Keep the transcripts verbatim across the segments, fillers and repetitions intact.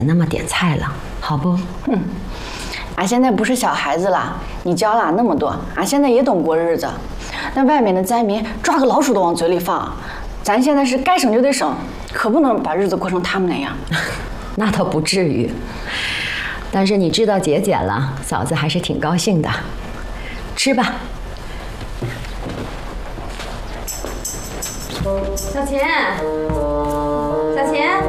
那么点菜了，好不？ 嗯，俺现在不是小孩子了，你教了俺那么多，俺现在也懂过日子。那外面的灾民抓个老鼠都往嘴里放，咱现在是该省就得省，可不能把日子过成他们那样。 那倒不至于，但是你知道节俭了，嫂子还是挺高兴的。吃吧。小钱，小钱。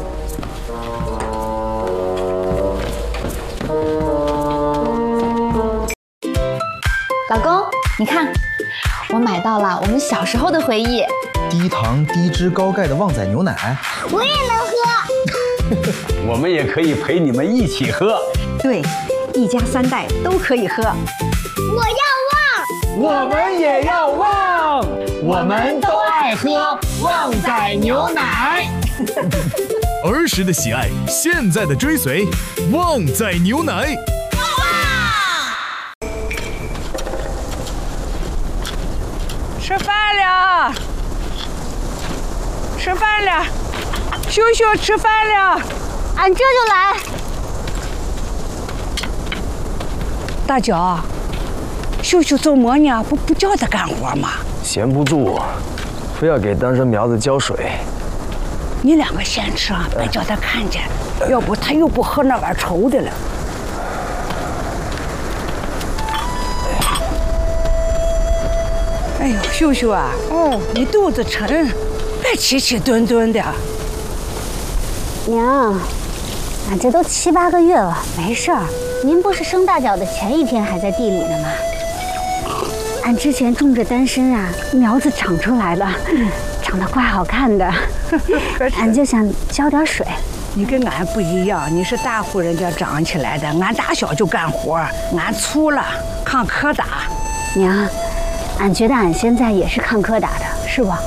老公，你看，我买到了我们小时候的回忆。 低糖、低脂、高钙的旺仔牛奶， 我也能喝。 我们也可以陪你们一起喝。 对，一家三代都可以喝。 我要旺， 我们也要旺，我们都爱喝旺仔牛奶。 儿时的喜爱，现在的追随，旺仔牛奶。 吃饭了，吃饭了，秀秀吃饭了， 俺这就来。 大脚，秀秀周末呢，不不叫他干活吗？ 闲不住，非要给单身苗子浇水。 你两个先吃啊，别叫他看见，要不他又不喝那碗稠的了。哎呦，秀秀啊，哦，你肚子沉，别起起蹲蹲的。 娘，俺这都七八个月了，没事儿。您不是生大脚的前一天还在地里呢吗？俺之前种着丹参啊，苗子长出来了，长得怪好看的。俺就想浇点水。 你跟俺不一样，你是大户人家长起来的，俺打小就干活，俺粗了，抗磕打。 娘。俺觉得俺现在也是抗磕打的，是吧？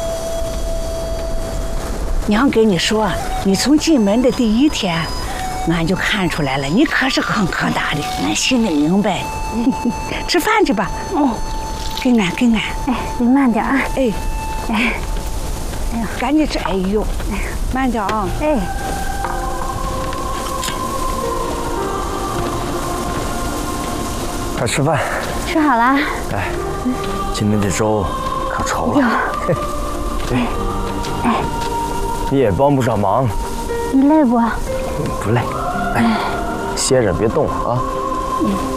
娘跟你说，你从进门的第一天，俺就看出来了，你可是抗磕打的，俺心里明白。吃饭去吧。哦，跟俺跟俺。 哎，你慢点啊。 哎，哎，哎呀，赶紧吃。哎呦，哎，慢点啊。 哎。 快吃饭。 吃好了。 哎。今天这粥可稠了，对，哎，你也帮不上忙， 你累不？ 不累，哎，歇着别动啊。嗯。